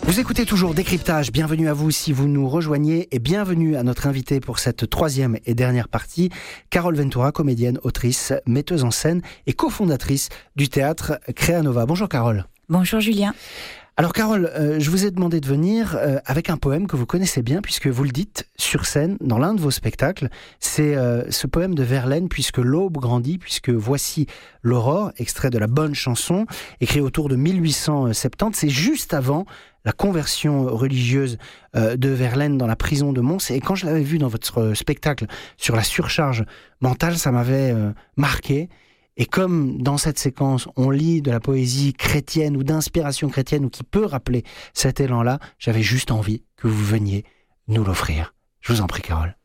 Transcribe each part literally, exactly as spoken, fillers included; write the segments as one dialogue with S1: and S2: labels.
S1: Vous écoutez toujours Décryptage, bienvenue à vous si vous nous rejoignez et bienvenue à notre invitée pour cette troisième et dernière partie, Carole Ventura, comédienne, autrice, metteuse en scène et cofondatrice du théâtre Créanova. Bonjour Carole.
S2: Bonjour Julien.
S1: Alors Carole, euh, je vous ai demandé de venir euh, avec un poème que vous connaissez bien puisque vous le dites sur scène dans l'un de vos spectacles. C'est euh, ce poème de Verlaine, puisque l'aube grandit, puisque voici l'aurore, extrait de la bonne chanson, écrit autour de mille huit cent soixante-dix. C'est juste avant la conversion religieuse euh, de Verlaine dans la prison de Mons. Et quand je l'avais vu dans votre spectacle sur la surcharge mentale, ça m'avait euh, marqué. Et comme dans cette séquence, on lit de la poésie chrétienne ou d'inspiration chrétienne ou qui peut rappeler cet élan-là, j'avais juste envie que vous veniez nous l'offrir. Je vous en prie, Carole.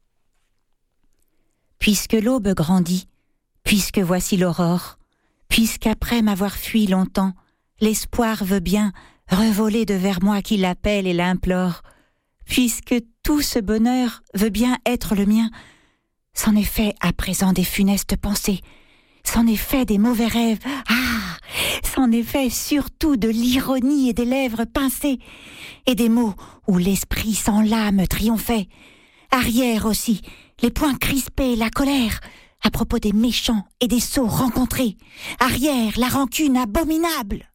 S2: Puisque l'aube grandit, puisque voici l'aurore, puisqu'après m'avoir fui longtemps, l'espoir veut bien revoler devers moi qui l'appelle et l'implore, puisque tout ce bonheur veut bien être le mien, c'en est fait à présent des funestes pensées, c'en est fait des mauvais rêves, ah, c'en est fait surtout de l'ironie et des lèvres pincées, et des mots où l'esprit sans l'âme triomphait. Arrière aussi, les poings crispés, la colère, à propos des méchants et des sots rencontrés. Arrière, la rancune abominable.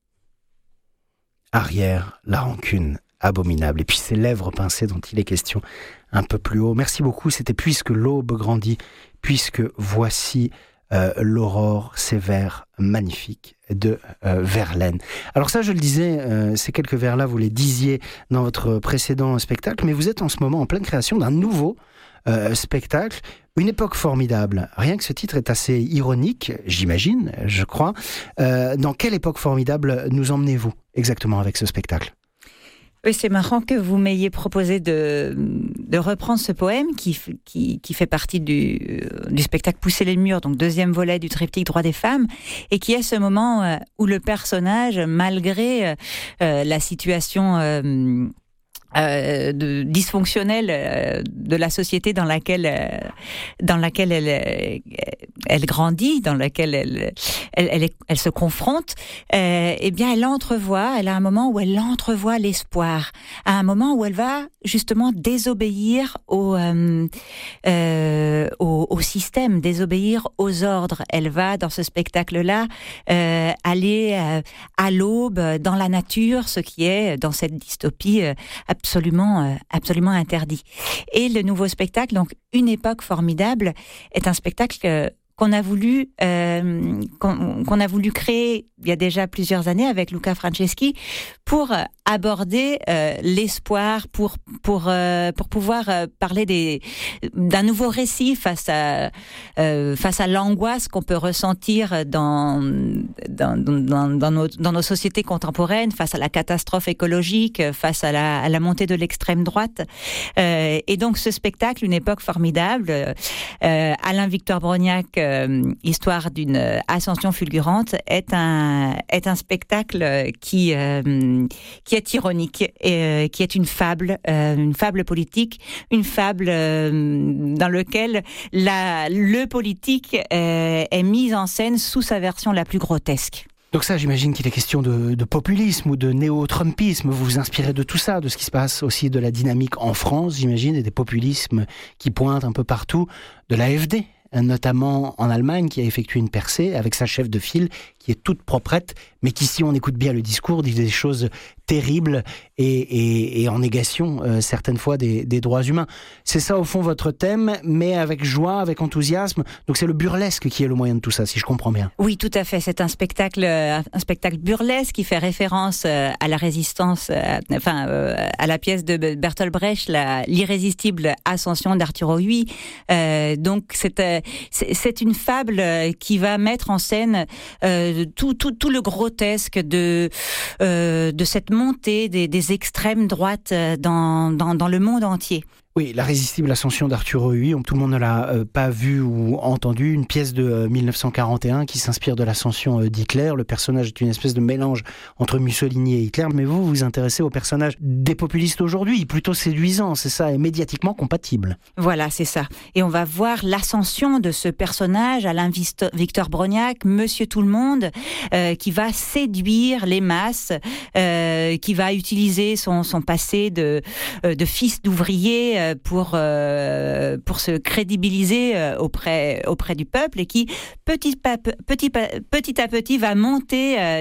S1: Arrière, la rancune abominable. Et puis ces lèvres pincées dont il est question un peu plus haut. Merci beaucoup, c'était puisque l'aube grandit, puisque voici Euh, l'aurore, ces vers magnifiques de euh, Verlaine. Alors ça, je le disais, euh, ces quelques vers-là, vous les disiez dans votre précédent spectacle, mais vous êtes en ce moment en pleine création d'un nouveau euh, spectacle, Une époque formidable. Rien que ce titre est assez ironique, j'imagine, je crois. Euh, dans quelle époque formidable nous emmenez-vous exactement avec ce spectacle ?
S2: Oui, c'est marrant que vous m'ayez proposé de, de reprendre ce poème qui, qui, qui fait partie du, du spectacle Pousser les murs, donc deuxième volet du triptyque Droits des femmes, et qui est ce moment où le personnage, malgré euh, la situation euh, euh, de, dysfonctionnelle euh, de la société dans laquelle, euh, dans laquelle elle, elle grandit, dans laquelle elle, elle, elle, est, elle se confronte, euh, eh bien, elle entrevoit, elle a un moment où elle entrevoit l'espoir, à un moment où elle va justement désobéir au, euh, euh, au, au système, désobéir aux ordres. Elle va, dans ce spectacle-là, euh, aller euh, à l'aube, dans la nature, ce qui est, dans cette dystopie, euh, absolument, euh, absolument interdit. Et le nouveau spectacle, donc Une époque formidable, est un spectacle euh, qu'on a voulu euh, qu'on, qu'on a voulu créer il y a déjà plusieurs années avec Luca Franceschi pour aborder euh, l'espoir, pour pour euh, pour pouvoir euh, parler des d'un nouveau récit face à euh, face à l'angoisse qu'on peut ressentir dans dans dans, dans, nos, dans nos sociétés contemporaines, face à la catastrophe écologique, face à la à la montée de l'extrême droite. Euh, et donc ce spectacle, Une époque formidable, euh, Alain Victor Brognac, euh, Histoire d'une ascension fulgurante, est un est un spectacle qui euh, qui est ironique et euh, qui est une fable, euh, une fable politique, une fable euh, dans laquelle la le politique euh, est mis en scène sous sa version la plus grotesque.
S1: Donc ça, j'imagine qu'il est question de, de populisme ou de néo-trumpisme. Vous vous inspirez de tout ça, de ce qui se passe aussi, de la dynamique en France, j'imagine, et des populismes qui pointent un peu partout, de l'A F D, notamment en Allemagne, qui a effectué une percée avec sa chef de file, qui est toute proprette, mais qui, si on écoute bien le discours, dit des choses terribles et, et, et en négation, euh, certaines fois, des, des droits humains. C'est ça, au fond, votre thème, mais avec joie, avec enthousiasme. Donc c'est le burlesque qui est le moyen de tout ça, si je comprends bien.
S2: Oui, tout à fait. C'est un spectacle, un spectacle burlesque qui fait référence à la résistance, à, enfin, à la pièce de Bertolt Brecht, la, l'irrésistible ascension d'Arturo Ui. Euh, donc c'est, c'est, c'est une fable qui va mettre en scène euh, tout, tout, tout le grotesque de, euh, de cette montée des, des extrêmes droites dans, dans, dans le monde entier.
S1: Oui, La résistible ascension d'Arthur Huy, tout le monde ne l'a euh, pas vu ou entendu, une pièce de euh, mille neuf cent quarante et un qui s'inspire de l'ascension euh, d'Hitler. Le personnage est une espèce de mélange entre Mussolini et Hitler, mais vous vous intéressez au personnage des populistes aujourd'hui, plutôt séduisant, c'est ça, et médiatiquement compatible.
S2: Voilà, c'est ça. Et on va voir l'ascension de ce personnage, Alain Victor Brognac, Monsieur Tout-le-Monde, euh, qui va séduire les masses, euh, qui va utiliser son, son passé de, euh, de fils d'ouvrier pour euh, pour se crédibiliser auprès auprès du peuple et qui petit à petit petit à petit va monter euh,